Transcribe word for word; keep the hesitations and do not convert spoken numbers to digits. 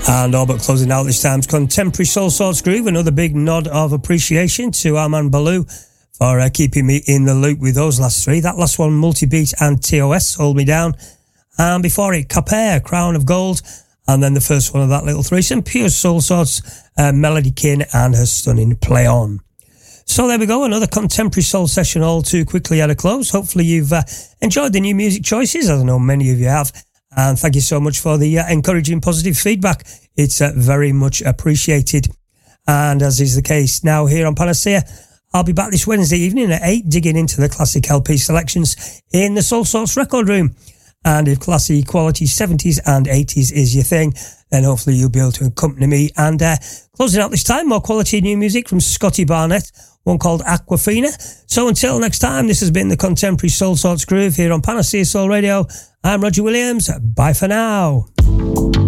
And all but closing out this time's Contemporary Soul Sorts Groove. Another big nod of appreciation to our man Baloo for uh, keeping me in the loop with those last three. That last one, Multibeat and T O S, Hold Me Down. And before it, Capare, Crown of Gold. And then the first one of that little threesome, Pure Soul Sorts, uh, Melody Kin and her stunning Play On. So there we go, another Contemporary Soul session all too quickly at a close. Hopefully you've uh, enjoyed the new music choices, as I know many of you have. And thank you so much for the uh, encouraging positive feedback. It's uh, very much appreciated. And as is the case now here on Panacea, I'll be back this Wednesday evening at eight, digging into the classic L P selections in the Soul Sorts record room. And if classy quality seventies and eighties is your thing, then hopefully you'll be able to accompany me. And uh, closing out this time, more quality new music from Scotty Barnett, one called Aquafina. So until next time, this has been the Contemporary Soul Sorts Groove here on Panacea Soul Radio. I'm Roger Williams. Bye for now.